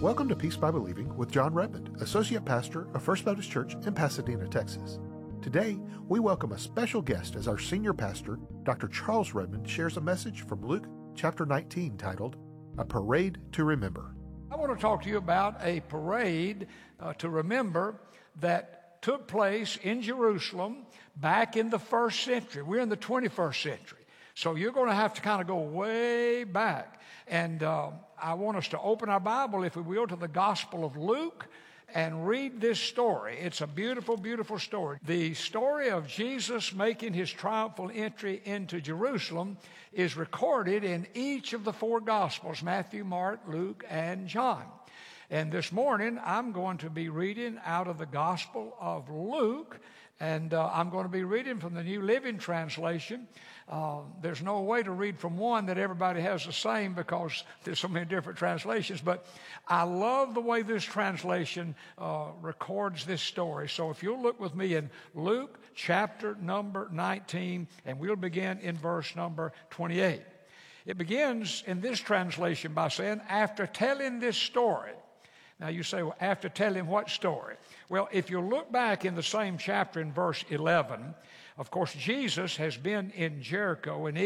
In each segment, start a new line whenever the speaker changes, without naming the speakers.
Welcome to Peace by Believing with John Redmond, Associate Pastor of First Baptist Church in Pasadena, Texas. Today, we welcome a special guest as our Senior Pastor, Dr. Charles Redmond, shares a message from Luke chapter 19 titled, A Parade to Remember.
I want to talk to you about a parade to remember that took place in Jerusalem back in the first century. We're in the 21st century. So you're going to have to kind of go way back. And I want us to open our Bible, if we will, to the Gospel of Luke and read this story. It's a beautiful, beautiful story. The story of Jesus making his triumphal entry into Jerusalem is recorded in each of the four Gospels, Matthew, Mark, Luke, and John. And this morning, I'm going to be reading out of the Gospel of Luke, and I'm going to be reading from the New Living Translation. There's no way to read from one that everybody has the same because there's so many different translations, but I love the way this translation records this story. So if you'll look with me in Luke chapter number 19, and we'll begin in verse number 28. It begins in this translation by saying, after telling this story. Now you say, well, after telling what story? Well, if you look back in the same chapter in verse 11, of course, Jesus has been in Jericho and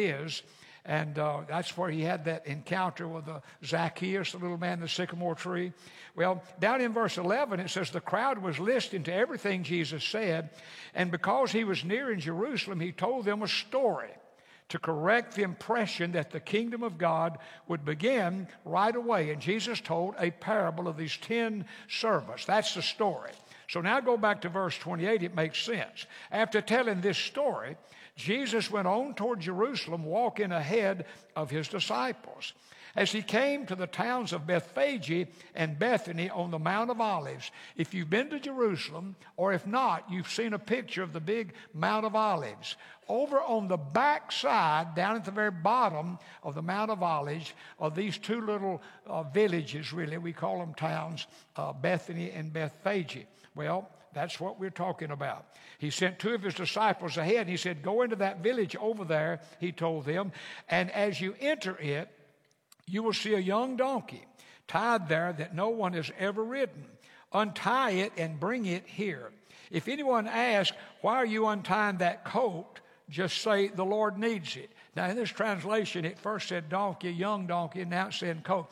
that's where he had that encounter with Zacchaeus, the little man in the sycamore tree. Well, down in verse 11, it says, the crowd was listening to everything Jesus said, and because he was near in Jerusalem, he told them a story to correct the impression that the kingdom of God would begin right away. And Jesus told a parable of these 10 servants. That's the story. So now go back to verse 28, it makes sense. After telling this story, Jesus went on toward Jerusalem, walking ahead of his disciples. As he came to the towns of Bethphage and Bethany on the Mount of Olives. If you've been to Jerusalem, or if not, you've seen a picture of the big Mount of Olives. Over on the back side, down at the very bottom of the Mount of Olives, are these two little villages, really. We call them towns, Bethany and Bethphage. Well, that's what we're talking about. He sent two of his disciples ahead, and he said, go into that village over there, he told them, and as you enter it, you will see a young donkey tied there that no one has ever ridden. Untie it and bring it here. If anyone asks, why are you untying that coat? Just say, the Lord needs it. Now, in this translation, it first said donkey, young donkey, and now it's saying coat.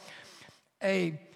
A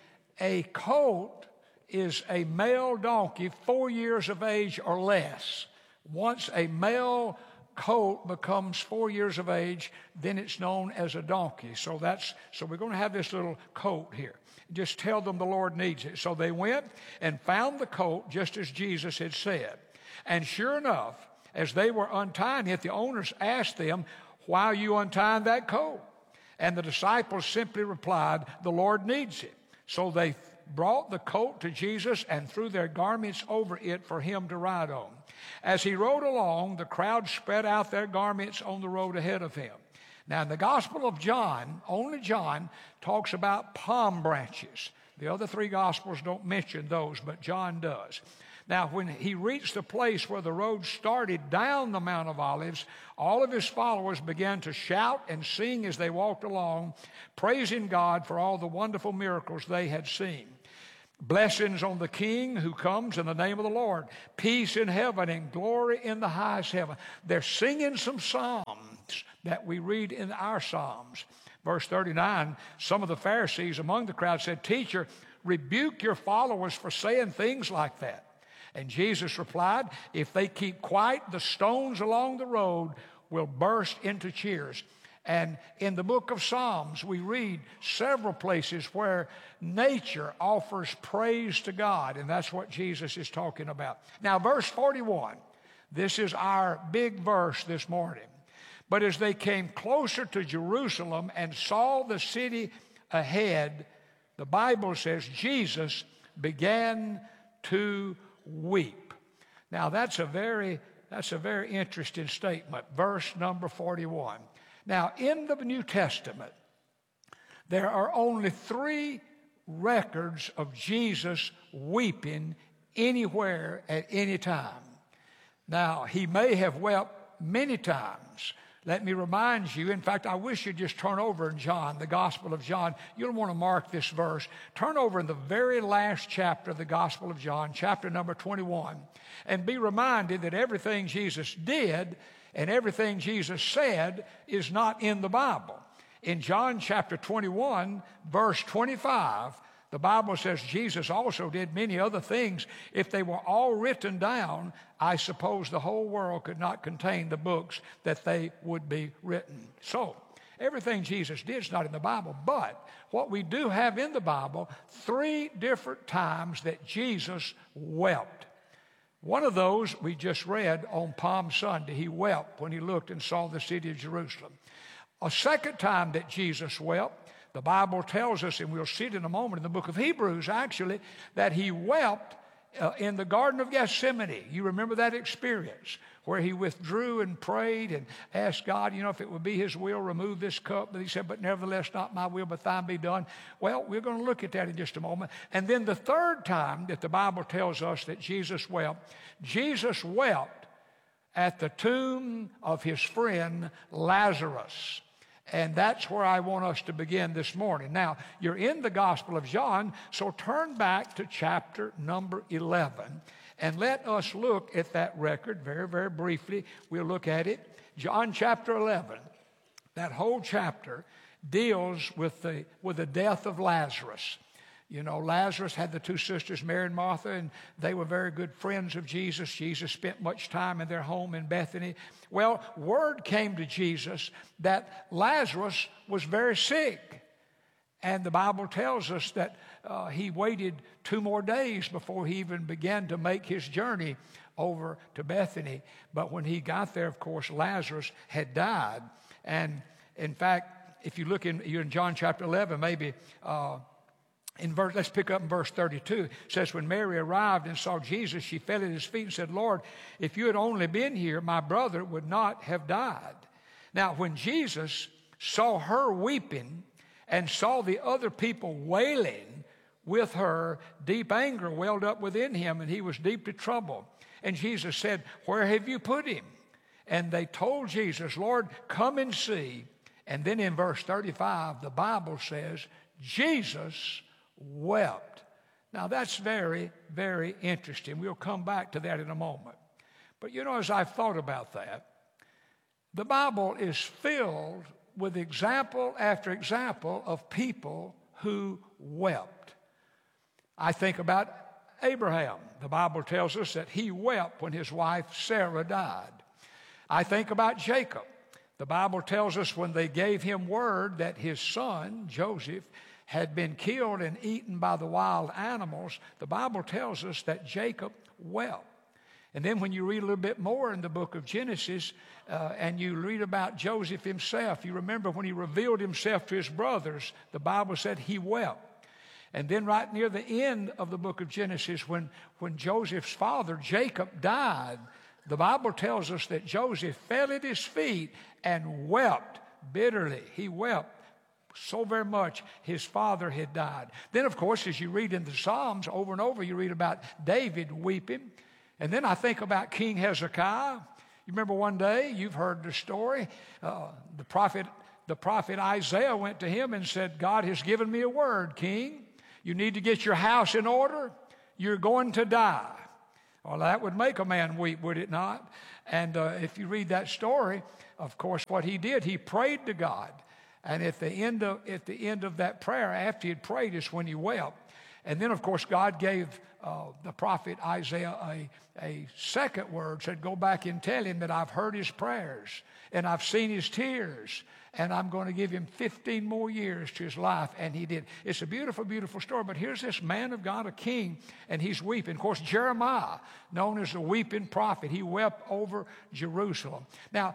coat is a male donkey 4 years of age or less. Once a male colt becomes 4 years of age, then it's known as a donkey. So we're going to have this little colt here. Just tell them the Lord needs it. So they went and found the colt just as Jesus had said. And sure enough, as they were untying it, the owners asked them, why are you untying that colt? And the disciples simply replied, the Lord needs it. So they brought the colt to Jesus and threw their garments over it for him to ride on. As he rode along, the crowd spread out their garments on the road ahead of him. Now, in the Gospel of John, only John talks about palm branches. The other three Gospels don't mention those, but John does. Now, when he reached the place where the road started down the Mount of Olives, all of his followers began to shout and sing as they walked along, praising God for all the wonderful miracles they had seen. Blessings on the King who comes in the name of the Lord. Peace in heaven and glory in the highest heaven. They're singing some psalms that we read in our psalms. Verse 39, some of the Pharisees among the crowd said, Teacher, rebuke your followers for saying things like that. And Jesus replied, if they keep quiet, the stones along the road will burst into cheers. And in the book of Psalms, we read several places where nature offers praise to God, and that's what Jesus is talking about. Now, verse 41, this is our big verse this morning. But as they came closer to Jerusalem and saw the city ahead, the Bible says Jesus began to weep. Now, that's a very interesting statement. Verse number 41. Now, in the New Testament, there are only 3 records of Jesus weeping anywhere at any time. Now, he may have wept many times, Let me remind you, in fact, I wish you'd just turn over in John, the Gospel of John. You'll want to mark this verse. Turn over in the very last chapter of the Gospel of John, chapter number 21, and be reminded that everything Jesus did and everything Jesus said is not in the Bible. In John chapter 21, verse 25, the Bible says Jesus also did many other things. If they were all written down, I suppose the whole world could not contain the books that they would be written. So, everything Jesus did is not in the Bible. But what we do have in the Bible, 3 different times that Jesus wept. One of those we just read on Palm Sunday. He wept when he looked and saw the city of Jerusalem. A second time that Jesus wept, the Bible tells us, and we'll see it in a moment in the book of Hebrews actually, that he wept in the Garden of Gethsemane. You remember that experience where he withdrew and prayed and asked God, if it would be his will, remove this cup. But he said, but nevertheless, not my will, but thine be done. Well, we're going to look at that in just a moment. And then the third time that the Bible tells us that Jesus wept at the tomb of his friend Lazarus. And that's where I want us to begin this morning. Now, you're in the Gospel of John, so turn back to chapter number 11. And let us look at that record very, very briefly. We'll look at it. John chapter 11. That whole chapter deals with the death of Lazarus. Lazarus had the 2 sisters, Mary and Martha, and they were very good friends of Jesus. Jesus spent much time in their home in Bethany. Well, word came to Jesus that Lazarus was very sick. And the Bible tells us that he waited 2 more days before he even began to make his journey over to Bethany. But when he got there, of course, Lazarus had died. And in fact, if you look in John chapter 11, maybe... let's pick up in verse 32. It says, when Mary arrived and saw Jesus, she fell at his feet and said, Lord, if you had only been here, my brother would not have died. Now, when Jesus saw her weeping and saw the other people wailing with her, deep anger welled up within him, and he was deeply troubled. And Jesus said, where have you put him? And they told Jesus, Lord, come and see. And then in verse 35, the Bible says, Jesus wept. Now that's very, very interesting. We'll come back to that in a moment. But as I've thought about that, the Bible is filled with example after example of people who wept. I think about Abraham. The Bible tells us that he wept when his wife Sarah died. I think about Jacob. The Bible tells us when they gave him word that his son, Joseph, had been killed and eaten by the wild animals, the Bible tells us that Jacob wept. And then when you read a little bit more in the book of Genesis and you read about Joseph himself, you remember when he revealed himself to his brothers, the Bible said he wept. And then right near the end of the book of Genesis, when Joseph's father, Jacob, died, the Bible tells us that Joseph fell at his feet and wept bitterly. He wept so very much his father had died. Then, of course, as you read in the Psalms over and over, you read about David weeping. And then I think about King Hezekiah. You remember one day, you've heard the story, the prophet Isaiah went to him and said, God has given me a word, King. You need to get your house in order. You're going to die. Well, that would make a man weep, would it not? And if you read that story, of course, what he did, he prayed to God. And at the end of that prayer, after he had prayed, is when he wept. And then, of course, God gave the prophet Isaiah a second word, said, go back and tell him that I've heard his prayers and I've seen his tears, and I'm going to give him 15 more years to his life. And he did. It's a beautiful, beautiful story. But here's this man of God, a king, and he's weeping. Of course, Jeremiah, known as the weeping prophet, he wept over Jerusalem. Now,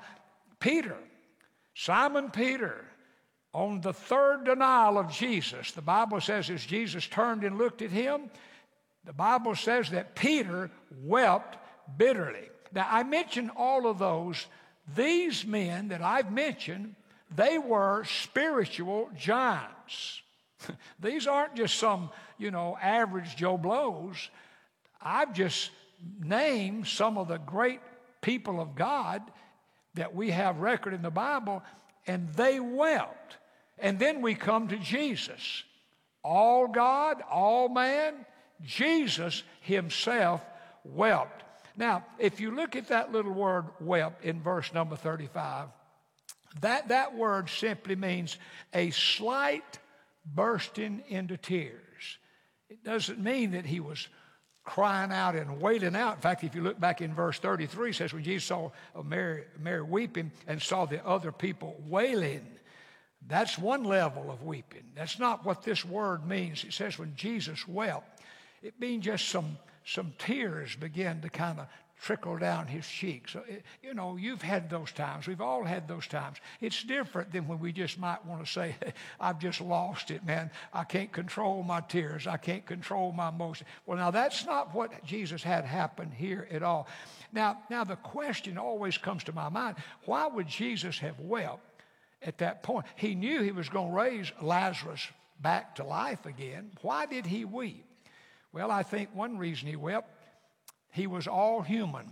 Simon Peter, on the third denial of Jesus, the Bible says as Jesus turned and looked at him, the Bible says that Peter wept bitterly. Now, I mentioned all of those. These men that I've mentioned, they were spiritual giants. These aren't just some, average Joe Blows. I've just named some of the great people of God, that we have record in the Bible, and they wept. And then we come to Jesus, all God, all man. Jesus himself wept. Now, if you look at that little word wept in verse number 35, that word simply means a slight bursting into tears. It doesn't mean that he was crying out and wailing out. In fact, if you look back in verse 33, it says when Jesus saw Mary weeping and saw the other people wailing, that's one level of weeping. That's not what this word means. It says when Jesus wept, it means just some tears began to kind of trickle down his cheeks. So, you know, you've had those times. We've all had those times. It's different than when we just might want to say, I've just lost it, man. I can't control my tears. I can't control my emotions. Well, now that's not what Jesus had happen here at all. Now the question always comes to my mind, why would Jesus have wept at that point? He knew he was going to raise Lazarus back to life again. Why did he weep? Well, I think one reason he wept, he was all human.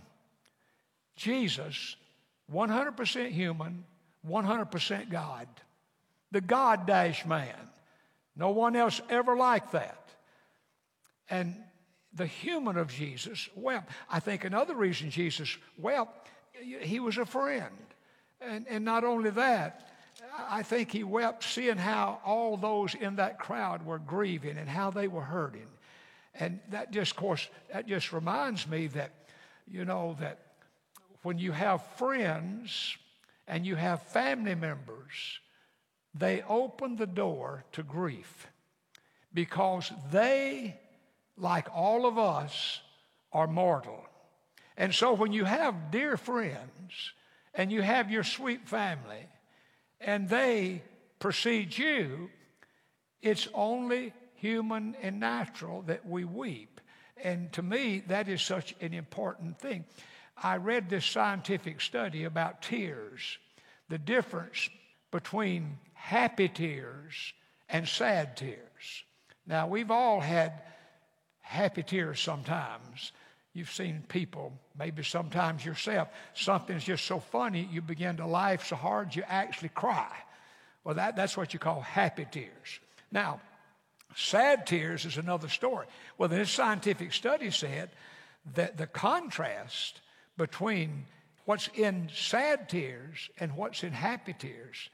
Jesus, 100% human, 100% God. The God-dash man. No one else ever like that. And the human of Jesus wept. I think another reason Jesus wept, he was a friend. And not only that, I think he wept seeing how all those in that crowd were grieving and how they were hurting. And that just reminds me that, you know, that when you have friends and you have family members, they open the door to grief because they, like all of us, are mortal. And so when you have dear friends and you have your sweet family and they precede you, it's only human and natural that we weep. And to me, that is such an important thing. I read this scientific study about tears, the difference between happy tears and sad tears. Now, we've all had happy tears sometimes. You've seen people, maybe sometimes yourself, something's just so funny, you begin to laugh so hard you actually cry. Well, that's what you call happy tears. Now, sad tears is another story. Well, this scientific study said that the contrast between what's in sad tears and what's in happy tears,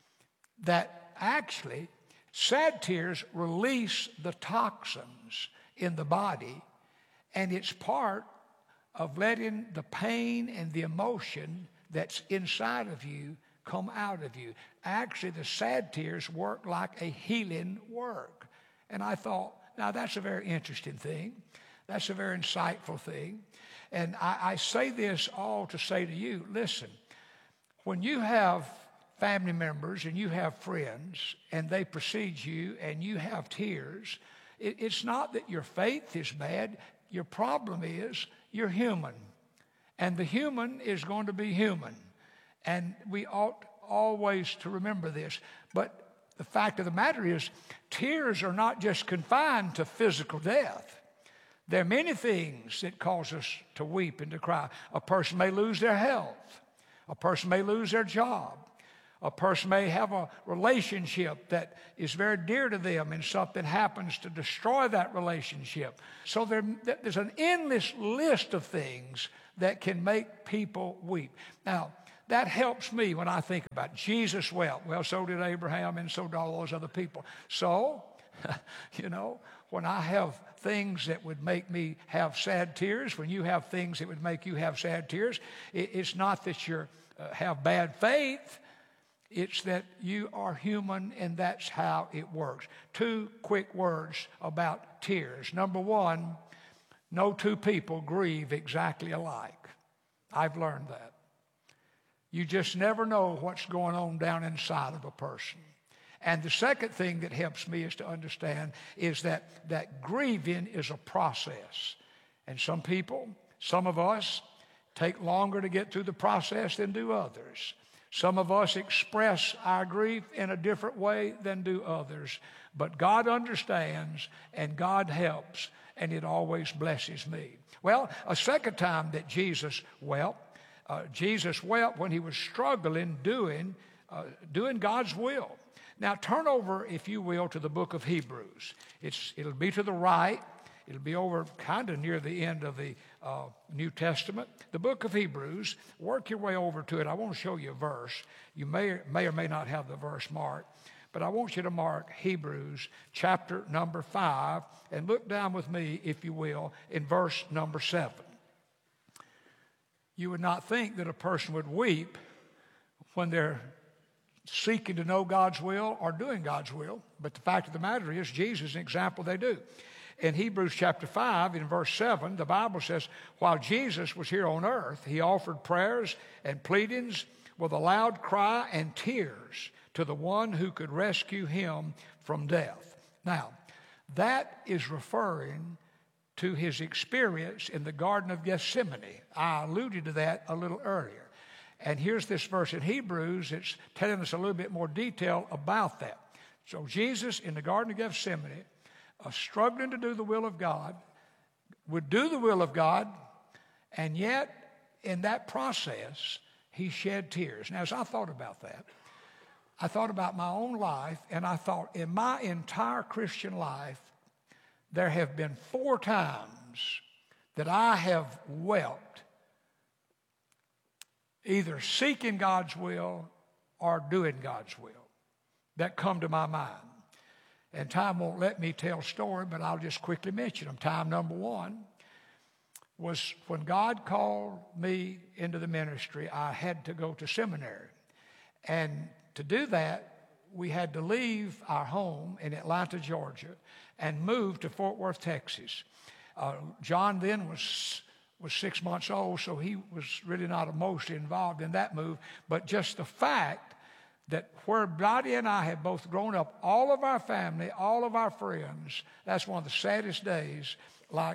that actually sad tears release the toxins in the body, and it's part of letting the pain and the emotion that's inside of you come out of you. Actually, the sad tears work like a healing work. And I thought, now that's a very interesting thing. That's a very insightful thing. And I say this all to say to you, listen, when you have family members and you have friends and they precede you and you have tears, it's not that your faith is bad. Your problem is you're human. And the human is going to be human. And we ought always to remember this. But the fact of the matter is, tears are not just confined to physical death. There are many things that cause us to weep and to cry. A person may lose their health. A person may lose their job. A person may have a relationship that is very dear to them and something happens to destroy that relationship. So there's an endless list of things that can make people weep. Now, that helps me when I think about Jesus wept. Well, so did Abraham and so did all those other people. So, you know, when I have things that would make me have sad tears, when you have things that would make you have sad tears, it's not that you have bad faith. It's that you are human and that's how it works. 2 quick words about tears. Number 1, no two people grieve exactly alike. I've learned that. You just never know what's going on down inside of a person. And the second thing that helps me is to understand is that grieving is a process. And some people, some of us, take longer to get through the process than do others. Some of us express our grief in a different way than do others. But God understands and God helps, and it always blesses me. Well, a second time that Jesus wept, Jesus wept when he was struggling doing God's will. Now turn over, if you will, to the book of Hebrews. It'll be to the right. It'll be over kind of near the end of the New Testament. The book of Hebrews, work your way over to it. I want to show you a verse. You may or may not have the verse marked, but I want you to mark Hebrews chapter number 5 and look down with me, if you will, in verse number 7. You would not think that a person would weep when they're seeking to know God's will or doing God's will, but the fact of the matter is Jesus is an example they do. In Hebrews chapter 5, in verse 7, the Bible says, while Jesus was here on earth, he offered prayers and pleadings with a loud cry and tears to the one who could rescue him from death. Now, that is referring to his experience in the Garden of Gethsemane. I alluded to that a little earlier. And here's this verse in Hebrews. It's telling us a little bit more detail about that. So Jesus in the Garden of Gethsemane, struggling to do the will of God, would do the will of God, and yet in that process, he shed tears. Now, as I thought about that, I thought about my own life, and I thought in my entire Christian life, there have been 4 times that I have wept, either seeking God's will or doing God's will, that come to my mind. And time won't let me tell a story, but I'll just quickly mention them. Time number 1 was when God called me into the ministry. I had to go to seminary. And to do that, we had to leave our home in Atlanta, Georgia, and move to Fort Worth, Texas. John then was 6 months old, so he was really not emotionally involved in that move. But just the fact that where Dottie and I had both grown up, all of our family, all of our friends, that's one of the saddest days. Like,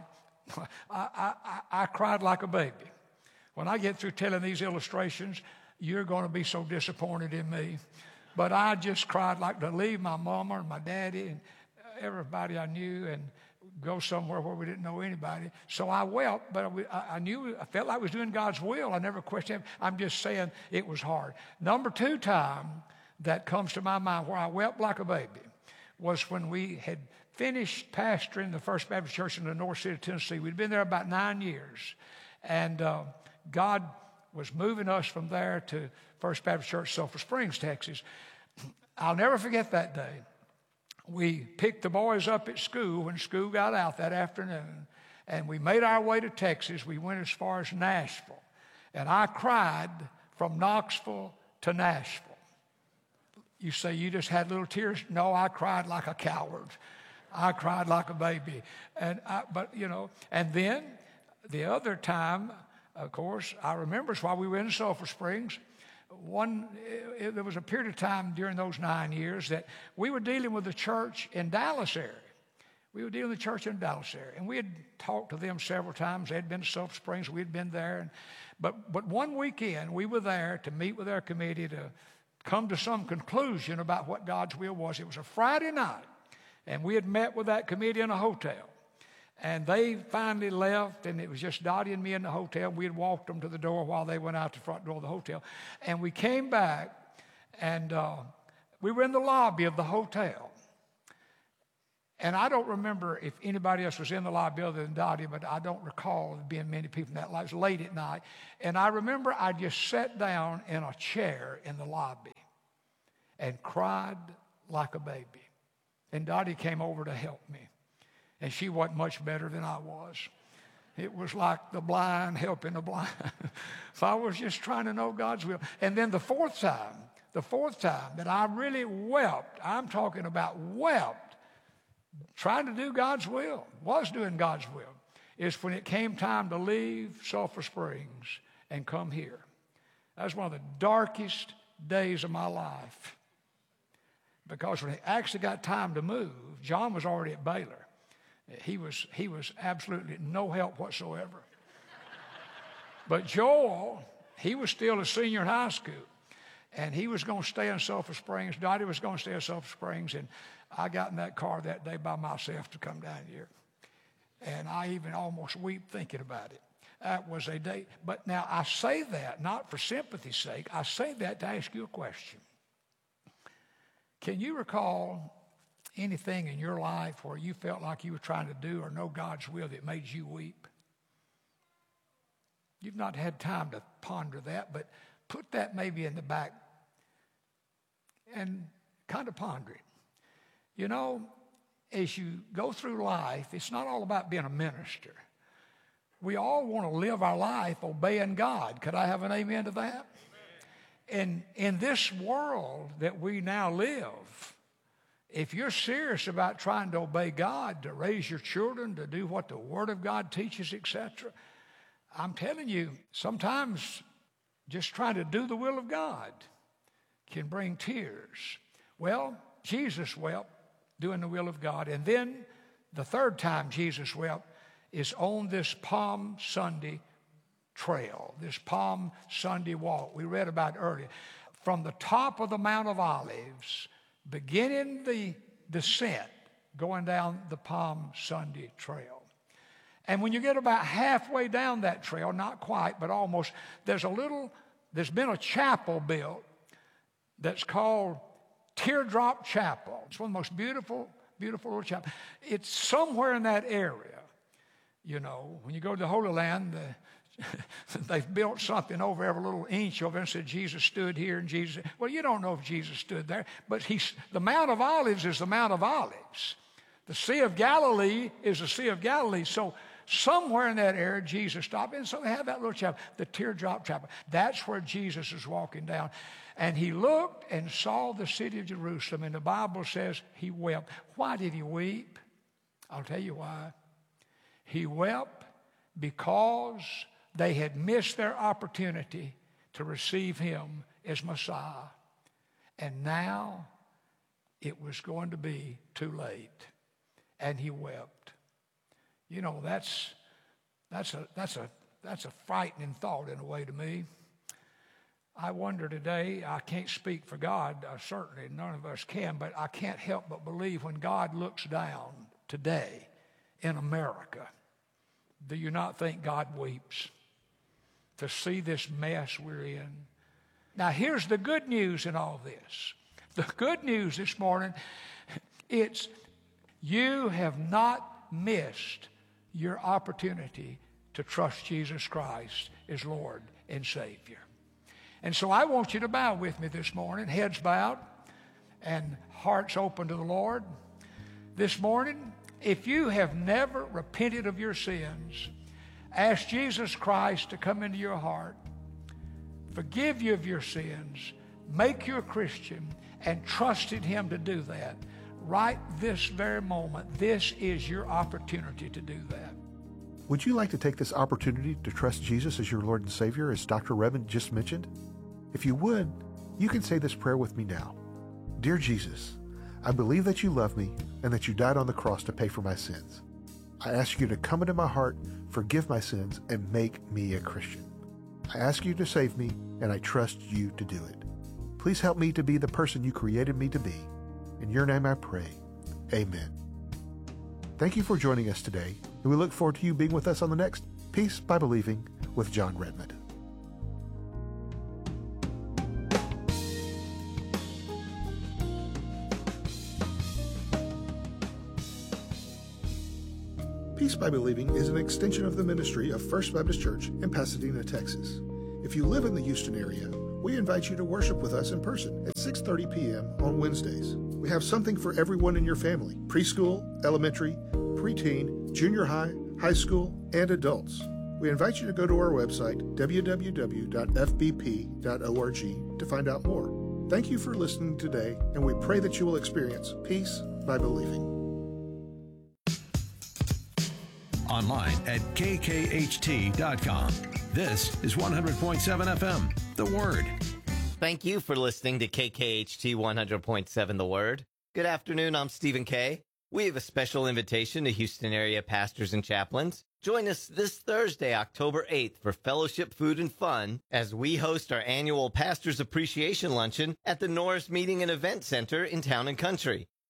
I cried like a baby. When I get through telling these illustrations, you're going to be so disappointed in me. But I just cried like to leave my mama and my daddy and everybody I knew and go somewhere where we didn't know anybody. So I wept, but I felt like I was doing God's will. I never questioned him. I'm just saying it was hard. Number 2 time that comes to my mind where I wept like a baby was when we had finished pastoring the First Baptist Church in the North City, Tennessee. We'd been there about 9 years. And God was moving us from there to First Baptist Church, Sulphur Springs, Texas. I'll never forget that day. We picked the boys up at school when school got out that afternoon, and we made our way to Texas. We went as far as Nashville, and I cried from Knoxville to Nashville. You say you just had little tears? No, I cried like a coward. I cried like a baby. And then the other time, of course, I remember it's while we were in Sulphur Springs. There was a period of time during those 9 years that we were dealing with the church in Dallas area. We were dealing with the church in Dallas area. And we had talked to them several times. They had been to Sulphur Springs. We had been there. But one weekend, we were there to meet with our committee to come to some conclusion about what God's will was. It was a Friday night, and we had met with that committee in a hotel. And they finally left, and it was just Dottie and me in the hotel. We had walked them to the door while they went out the front door of the hotel. And we came back, and we were in the lobby of the hotel. And I don't remember if anybody else was in the lobby other than Dottie, but I don't recall there being many people in that lobby. It was late at night. And I remember I just sat down in a chair in the lobby and cried like a baby. And Dottie came over to help me. And she wasn't much better than I was. It was like the blind helping the blind. So I was just trying to know God's will. And then the fourth time that I really wept, I'm talking about wept, trying to do God's will, was doing God's will, is when it came time to leave Sulphur Springs and come here. That was one of the darkest days of my life. Because when it actually got time to move, John was already at Baylor. He was absolutely no help whatsoever. But Joel, he was still a senior in high school, and he was going to stay in Sulphur Springs. Dottie was going to stay in Sulphur Springs, and I got in that car that day by myself to come down here. And I even almost weep thinking about it. That was a day. But now I say that not for sympathy's sake. I say that to ask you a question. Can you recall anything in your life where you felt like you were trying to do or know God's will that made you weep? You've not had time to ponder that, but put that maybe in the back and kind of ponder it. You know, as you go through life, it's not all about being a minister. We all want to live our life obeying God. Could I have an amen to that? And in this world that we now live, if you're serious about trying to obey God, to raise your children, to do what the Word of God teaches, etc., I'm telling you, sometimes just trying to do the will of God can bring tears. Well, Jesus wept doing the will of God. And then the third time Jesus wept is on this Palm Sunday trail, this Palm Sunday walk we read about earlier. From the top of the Mount of Olives, beginning the descent, going down the Palm Sunday trail. And when you get about halfway down that trail, not quite, but almost, there's been a chapel built that's called Teardrop Chapel. It's one of the most beautiful little chapels. It's somewhere in that area. You know, when you go to the Holy Land, they've built something over every little inch over and said Jesus stood here and Jesus. Well, you don't know if Jesus stood there, but the Mount of Olives is the Mount of Olives. The Sea of Galilee is the Sea of Galilee. So somewhere in that area, Jesus stopped. And so they have that little chapel, the Teardrop Chapel. That's where Jesus is walking down. And he looked and saw the city of Jerusalem. And the Bible says he wept. Why did he weep? I'll tell you why. He wept because they had missed their opportunity to receive him as Messiah. And now it was going to be too late. And he wept. You know, that's a frightening thought in a way to me. I wonder today, I can't speak for God, certainly none of us can, but I can't help but believe when God looks down today in America, do you not think God weeps to see this mess we're in? Now, here's the good news in all this. The good news this morning, it's you have not missed your opportunity to trust Jesus Christ as Lord and Savior. And so I want you to bow with me this morning, heads bowed and hearts open to the Lord. This morning, if you have never repented of your sins, ask Jesus Christ to come into your heart, forgive you of your sins, make you a Christian, and trusted him to do that. Right this very moment, this is your opportunity to do that.
Would you like to take this opportunity to trust Jesus as your Lord and Savior, as Dr. Redmond just mentioned? If you would, you can say this prayer with me now. Dear Jesus, I believe that you love me and that you died on the cross to pay for my sins. I ask you to come into my heart, forgive my sins, and make me a Christian. I ask you to save me, and I trust you to do it. Please help me to be the person you created me to be. In your name I pray. Amen. Thank you for joining us today, and we look forward to you being with us on the next Peace by Believing with John Redmond. Peace by Believing is an extension of the ministry of First Baptist Church in Pasadena, Texas. If you live in the Houston area, we invite you to worship with us in person at 6:30 p.m. on Wednesdays. We have something for everyone in your family: preschool, elementary, preteen, junior high, high school, and adults. We invite you to go to our website, www.fbp.org, to find out more. Thank you for listening today, and we pray that you will experience peace by believing.
Online at kkht.com. This is 100.7 FM, The Word.
Thank you for listening to KKHT 100.7 The Word. Good afternoon, I'm Stephen Kay. We have a special invitation to Houston area pastors and chaplains. Join us this Thursday, October 8th for fellowship, food, and fun as we host our annual Pastors Appreciation Luncheon at the Norris Meeting and Event Center in Town and Country.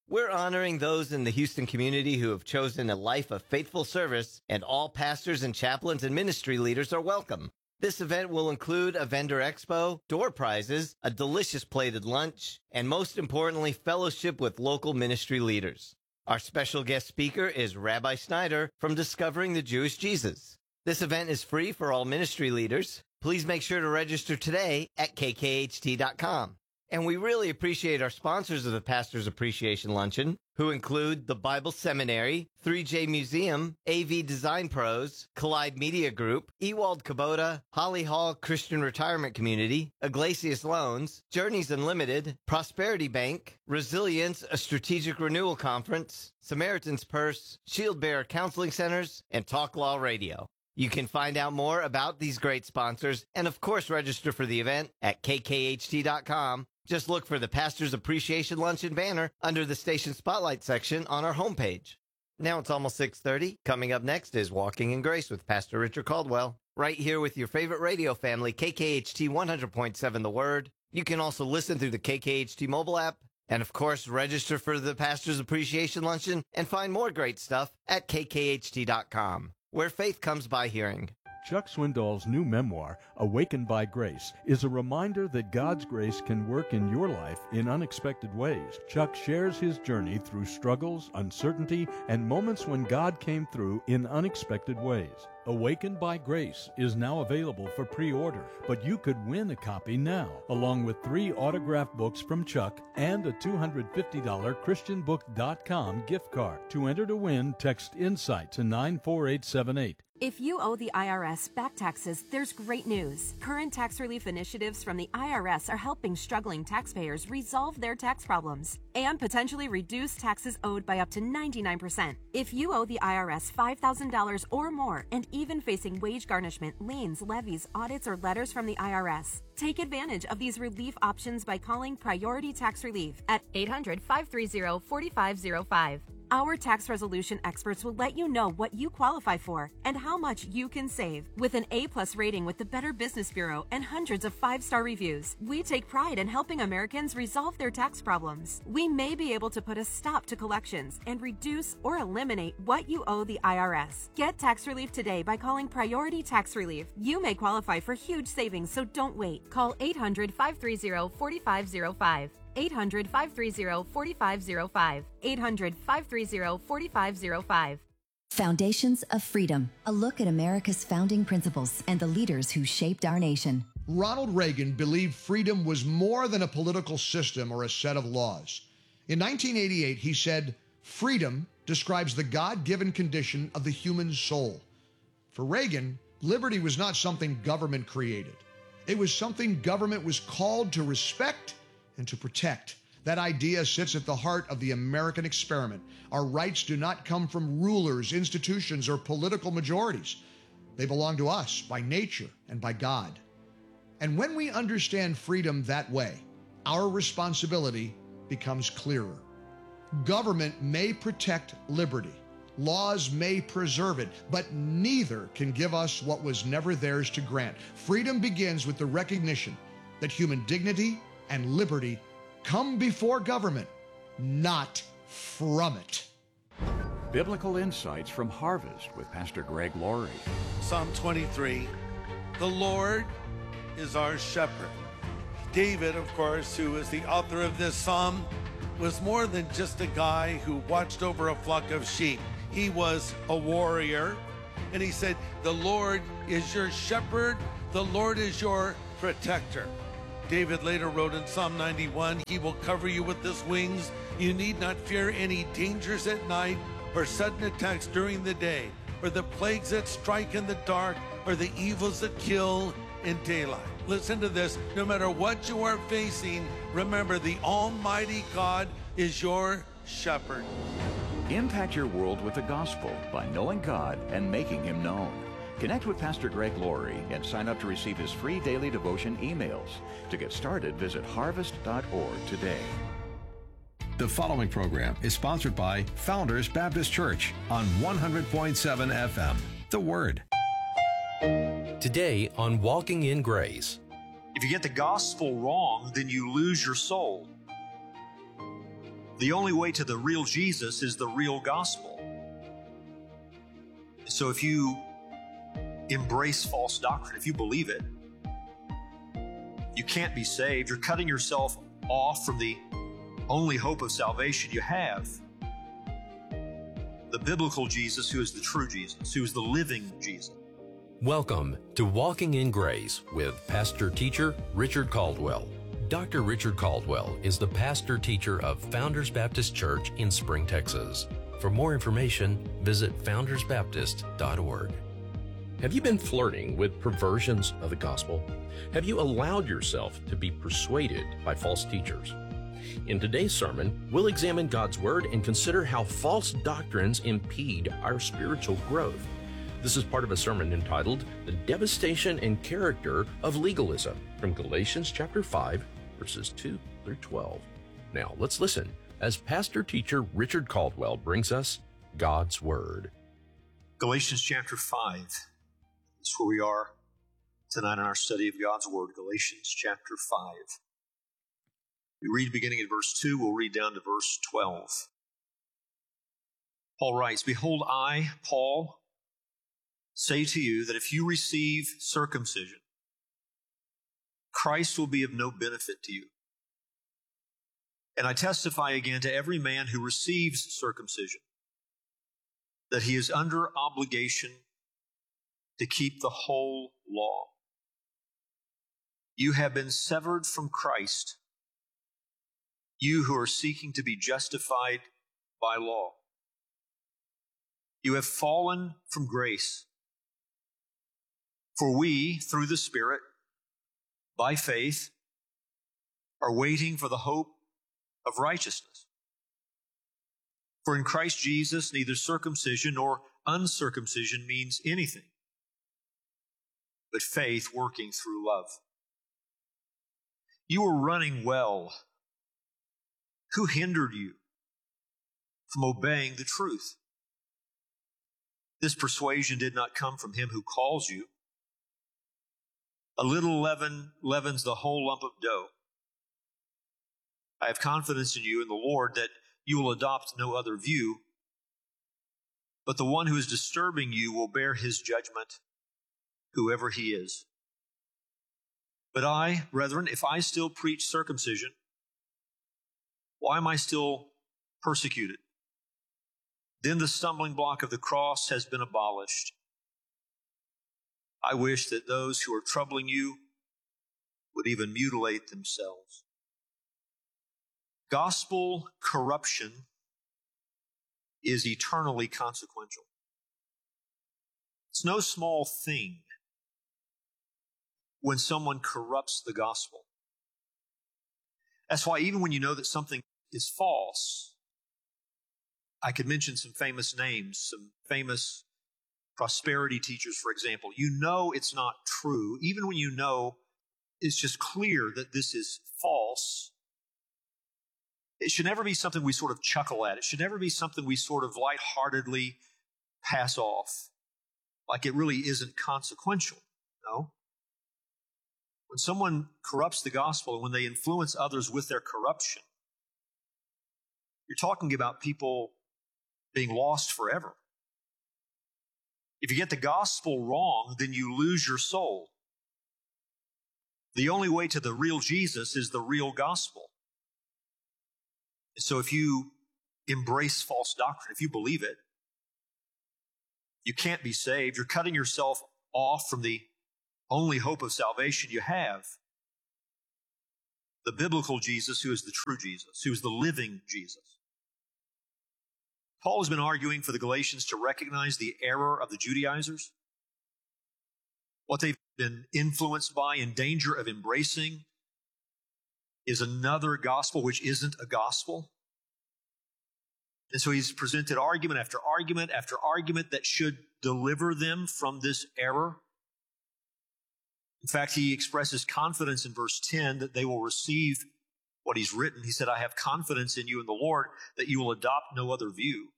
We're honoring those in the Houston community who have chosen a life of faithful service, and all pastors and chaplains and ministry leaders are welcome. This event will include a vendor expo, door prizes, a delicious plated lunch, and most importantly, fellowship with local ministry leaders. Our special guest speaker is Rabbi Snyder from Discovering the Jewish Jesus. This event is free for all ministry leaders. Please make sure to register today at kkht.com. And we really appreciate our sponsors of the Pastor's Appreciation Luncheon, who include the Bible Seminary, 3J Museum, AV Design Pros, Collide Media Group, Ewald Kubota, Holly Hall Christian Retirement Community, Iglesias Loans, Journeys Unlimited, Prosperity Bank, Resilience, a Strategic Renewal Conference, Samaritan's Purse, Shield Bearer Counseling Centers, and Talk Law Radio. You can find out more about these great sponsors and, of course, register for the event at kkht.com. Just look for the Pastor's Appreciation Luncheon banner under the Station Spotlight section on our homepage. Now it's almost 6:30. Coming up next is Walking in Grace with Pastor Richard Caldwell. Right here with your favorite radio family, KKHT 100.7 The Word. You can also listen through the KKHT mobile app. And, of course, register for the Pastor's Appreciation Luncheon and find more great stuff at kkht.com, where faith comes by hearing.
Chuck Swindoll's new memoir, Awakened by Grace, is a reminder that God's grace can work in your life in unexpected ways. Chuck shares his journey through struggles, uncertainty, and moments when God came through in unexpected ways. Awakened by Grace is now available for pre-order, but you could win a copy now, along with 3 autographed books from Chuck and a $250 ChristianBook.com gift card. To enter to win, text INSIGHT to 94878.
If you owe the IRS back taxes, there's great news. Current tax relief initiatives from the IRS are helping struggling taxpayers resolve their tax problems and potentially reduce taxes owed by up to 99%. If you owe the IRS $5,000 or more and even facing wage garnishment, liens, levies, audits, or letters from the IRS, take advantage of these relief options by calling Priority Tax Relief at 800-530-4505. Our tax resolution experts will let you know what you qualify for and how much you can save. With an A+ rating with the Better Business Bureau and hundreds of 5-star reviews, we take pride in helping Americans resolve their tax problems. We may be able to put a stop to collections and reduce or eliminate what you owe the IRS. Get tax relief today by calling Priority Tax Relief. You may qualify for huge savings, so don't wait. Call 800-530-4505. 800-530-4505. 800-530-4505.
Foundations of Freedom, a look at America's founding principles and the leaders who shaped our nation.
Ronald Reagan believed freedom was more than a political system or a set of laws. In 1988, he said, "Freedom describes the God-given condition of the human soul." For Reagan, liberty was not something government created. It was something government was called to respect and to protect. That idea sits at the heart of the American experiment. Our rights do not come from rulers, institutions, or political majorities. They belong to us by nature and by God. And when we understand freedom that way, our responsibility becomes clearer. Government may protect liberty. Laws may preserve it, but neither can give us what was never theirs to grant. Freedom begins with the recognition that human dignity and liberty come before government, not from it.
Biblical Insights from Harvest with Pastor Greg Laurie.
Psalm 23, the Lord is our shepherd. David, of course, who is the author of this psalm, was more than just a guy who watched over a flock of sheep. He was a warrior, and he said, the Lord is your shepherd, the Lord is your protector. David later wrote in Psalm 91, he will cover you with his wings. You need not fear any dangers at night or sudden attacks during the day, or the plagues that strike in the dark, or the evils that kill in daylight. Listen to this. No matter what you are facing, remember the Almighty God is your shepherd.
Impact your world with the gospel by knowing God and making him known. Connect with Pastor Greg Laurie and sign up to receive his free daily devotion emails. To get started, visit harvest.org today.
The following program is sponsored by Founders Baptist Church on 100.7 FM. The Word.
Today on Walking in Grace.
If you get the gospel wrong, then you lose your soul. The only way to the real Jesus is the real gospel. So if you embrace false doctrine, if you believe it, you can't be saved. You're cutting yourself off from the only hope of salvation you have. The biblical Jesus, who is the true Jesus, who is the living Jesus.
Welcome to Walking in Grace with pastor-teacher Richard Caldwell. Dr. Richard Caldwell is the pastor-teacher of Founders Baptist Church in Spring, Texas. For more information, visit foundersbaptist.org.
Have you been flirting with perversions of the gospel? Have you allowed yourself to be persuaded by false teachers? In today's sermon, we'll examine God's Word and consider how false doctrines impede our spiritual growth. This is part of a sermon entitled The Devastation and Character of Legalism from Galatians chapter 5, verses 2 through 12. Now, let's listen as pastor-teacher Richard Caldwell brings us God's Word.
Galatians chapter 5 is where we are tonight in our study of God's Word. Galatians chapter 5. We read beginning at verse 2, we'll read down to verse 12. Paul writes, "Behold, I, Paul, say to you that if you receive circumcision, Christ will be of no benefit to you. And I testify again to every man who receives circumcision that he is under obligation to keep the whole law. You have been severed from Christ, you who are seeking to be justified by law. You have fallen from grace. For we, through the Spirit, by faith, are waiting for the hope of righteousness. For in Christ Jesus, neither circumcision nor uncircumcision means anything, but faith working through love. You were running well. Who hindered you from obeying the truth? This persuasion did not come from him who calls you. A little leaven leavens the whole lump of dough. I have confidence in you in the Lord that you will adopt no other view, but the one who is disturbing you will bear his judgment, whoever he is. But I, brethren, if I still preach circumcision, why am I still persecuted? Then the stumbling block of the cross has been abolished. I wish that those who are troubling you would even mutilate themselves. Gospel corruption is eternally consequential. It's no small thing when someone corrupts the gospel. That's why even when you know that something is false, I could mention some famous names, some famous prosperity teachers, for example. You know it's not true. Even when you know it's just clear that this is false, it should never be something we sort of chuckle at. It should never be something we sort of lightheartedly pass off, like it really isn't consequential. No. When someone corrupts the gospel and when they influence others with their corruption, you're talking about people being lost forever. If you get the gospel wrong, then you lose your soul. The only way to the real Jesus is the real gospel. So if you embrace false doctrine, if you believe it, you can't be saved. You're cutting yourself off from the only hope of salvation you have. The biblical Jesus, who is the true Jesus, who is the living Jesus. Paul has been arguing for the Galatians to recognize the error of the Judaizers, what they've been influenced by, in danger of embracing, is another gospel which isn't a gospel. And so he's presented argument after argument after argument that should deliver them from this error. In fact, he expresses confidence in verse 10 that they will receive what he's written. He said, I have confidence in you in the Lord that you will adopt no other view.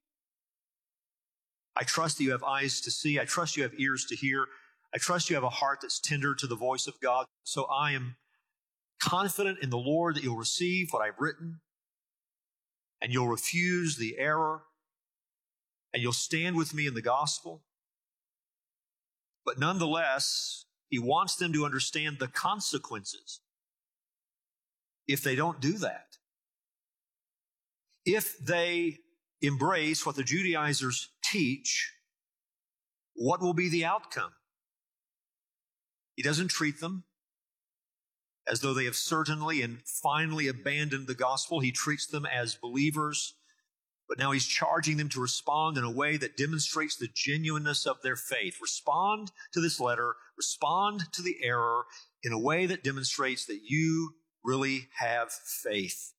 I trust that you have eyes to see. I trust you have ears to hear. I trust you have a heart that's tender to the voice of God. So I am confident in the Lord that you'll receive what I've written. and you'll refuse the error, and you'll stand with me in the gospel. But nonetheless, he wants them to understand the consequences if they don't do that. If they embrace what the Judaizers teach, what will be the outcome? He doesn't treat them as though they have certainly and finally abandoned the gospel. He treats them as believers, but now he's charging them to respond in a way that demonstrates the genuineness of their faith. Respond to this letter, respond to the error in a way that demonstrates that you really have faith.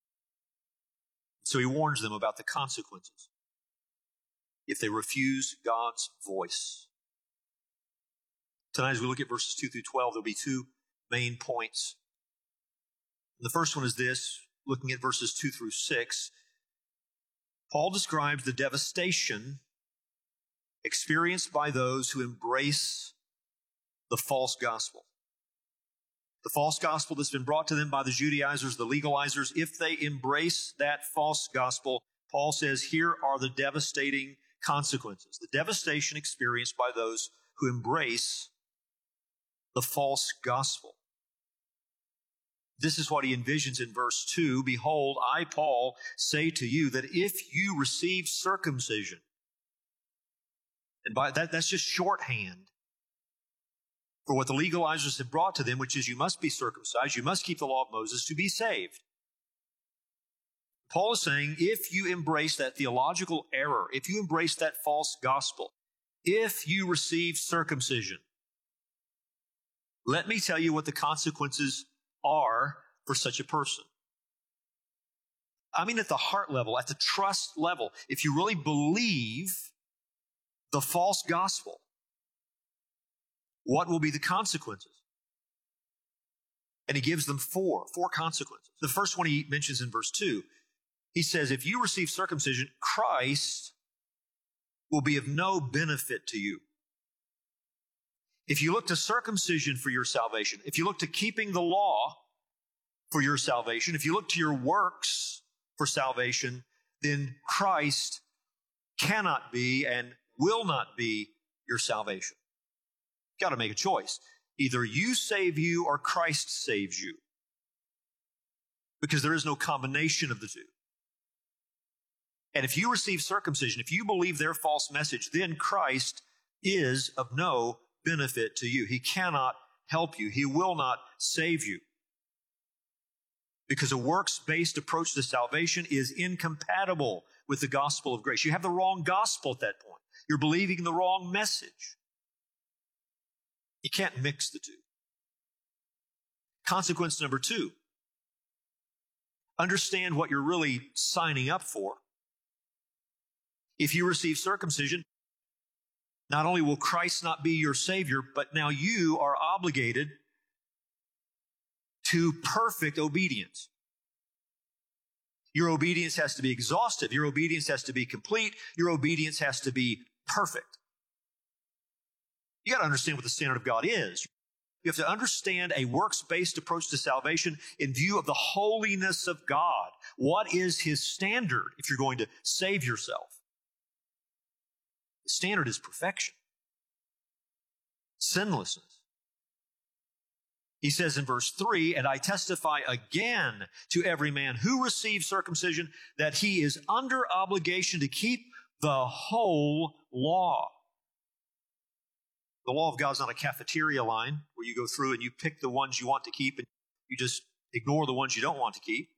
So he warns them about the consequences if they refuse God's voice. Tonight, as we look at verses 2 through 12, there'll be two main points. The first one is this, looking at verses 2 through 6. Paul describes the devastation experienced by those who embrace the false gospel. The false gospel that's been brought to them by the Judaizers, the legalizers. If they embrace that false gospel, Paul says, here are the devastating consequences. The devastation experienced by those who embrace the false gospel. This is what he envisions in verse 2. Behold, I, Paul, say to you that if you receive circumcision, and by that's just shorthand for what the legalizers have brought to them, which is you must be circumcised, you must keep the law of Moses to be saved. Paul is saying, if you embrace that theological error, if you embrace that false gospel, if you receive circumcision, let me tell you what the consequences are for such a person. I mean, at the heart level, at the trust level, if you really believe the false gospel, what will be the consequences? And he gives them four consequences. The first one he mentions in verse 2. He says, if you receive circumcision, Christ will be of no benefit to you. If you look to circumcision for your salvation, if you look to keeping the law for your salvation, if you look to your works for salvation, then Christ cannot be and will not be your salvation. You've got to make a choice. Either you save you or Christ saves you. Because there is no combination of the two. And if you receive circumcision, if you believe their false message, then Christ is of no benefit to you. He cannot help you. He will not save you. Because a works-based approach to salvation is incompatible with the gospel of grace. You have the wrong gospel at that point. You're believing the wrong message. You can't mix the two. Consequence number 2. Understand what you're really signing up for. If you receive circumcision, not only will Christ not be your Savior, but now you are obligated to perfect obedience. Your obedience has to be exhaustive. Your obedience has to be complete. Your obedience has to be perfect. You got to understand what the standard of God is. You have to understand a works-based approach to salvation in view of the holiness of God. What is His standard if you're going to save yourself? The standard is perfection, sinlessness. He says in verse 3, and I testify again to every man who receives circumcision that he is under obligation to keep the whole law. The law of God is not a cafeteria line where you go through and you pick the ones you want to keep and you just ignore the ones you don't want to keep.